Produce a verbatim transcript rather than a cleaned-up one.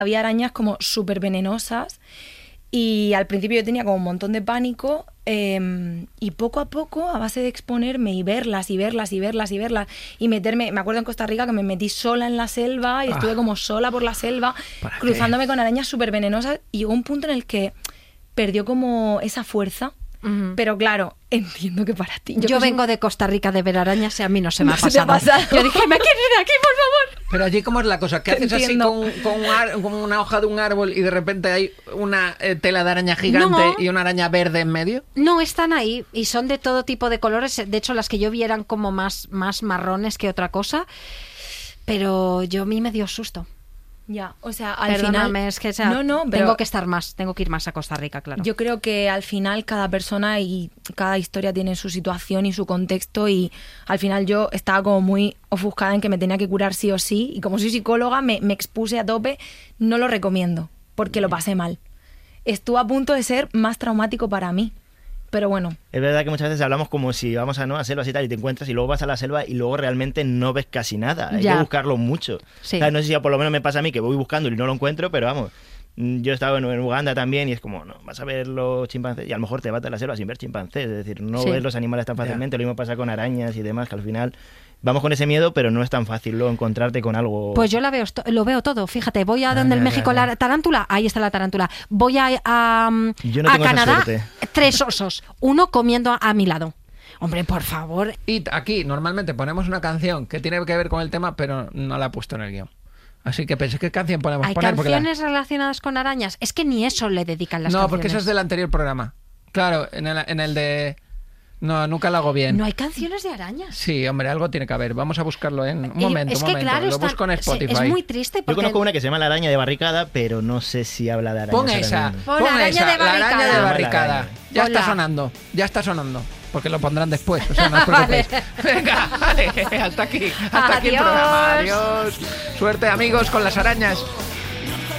Había arañas como súper venenosas y al principio yo tenía como un montón de pánico eh, y poco a poco, a base de exponerme y verlas y verlas y verlas y verlas y meterme, me acuerdo en Costa Rica que me metí sola en la selva y estuve ah, como sola por la selva cruzándome qué? con arañas súper venenosas y llegó un punto en el que perdió como esa fuerza. Uh-huh. Pero claro, entiendo que para ti... Yo, yo vengo soy... de Costa Rica de ver arañas y a mí no se me no ha pasado. pasado. Yo dije, me quiero ir de aquí, por favor. Pero allí, ¿cómo es la cosa? ¿Qué haces entiendo. así con, con, un ar, con una hoja de un árbol y de repente hay una eh, tela de araña gigante no, y una araña verde en medio? No, están ahí y son de todo tipo de colores. De hecho, las que yo vi eran como más, más marrones que otra cosa. Pero yo a mí me dio susto. Ya, o sea, al Perdóname, final... es que o sea, no, no, pero tengo que estar más, tengo que ir más a Costa Rica, claro. Yo creo que al final cada persona y cada historia tiene su situación y su contexto y al final yo estaba como muy ofuscada en que me tenía que curar sí o sí y como soy psicóloga me, me expuse a tope, no lo recomiendo porque lo pasé mal. Estuvo a punto de ser más traumático para mí. Pero bueno. Es verdad que muchas veces hablamos como si vamos a, ¿no? a selvas y tal y te encuentras y luego vas a la selva y luego realmente no ves casi nada. Hay ya. que buscarlo mucho. Sí. O sea, no sé si por lo menos me pasa a mí que voy buscando y no lo encuentro, pero vamos, yo he estado en, en Uganda también y es como, no, vas a ver los chimpancés y a lo mejor te vas a la selva sin ver chimpancés. Es decir, no sí. ves los animales tan fácilmente. Ya. Lo mismo pasa con arañas y demás, que al final... Vamos con ese miedo, pero no es tan fácil luego encontrarte con algo... Pues yo la veo, lo veo todo, fíjate, voy a donde ah, el México, la tarántula, ahí está la tarántula. Voy a, a, yo no a Canadá, tres osos, uno comiendo a mi lado. Hombre, por favor. Y aquí normalmente ponemos una canción que tiene que ver con el tema, pero no la he puesto en el guión. Así que pensé, ¿qué canción podemos ¿Hay poner? ¿Hay canciones la... relacionadas con arañas? Es que ni eso le dedican las no, canciones. No, porque eso es del anterior programa. Claro, en el, en el de... No, nunca lo hago bien. ¿No hay canciones de arañas? Sí, hombre, algo tiene que haber. Vamos a buscarlo en un momento, es un que, momento. Claro, lo está, busco en Spotify. Es muy triste porque... Yo conozco una que se llama La araña de barricada, pero no sé si habla de arañas. Pon esa, pon, pon araña esa, de la araña de barricada. Ya Hola. está sonando, ya está sonando. Porque lo pondrán después, o sea, no os preocupéis. Vale. Venga, vale, hasta aquí, hasta Adiós. aquí el programa. Adiós. Suerte, amigos, con las arañas.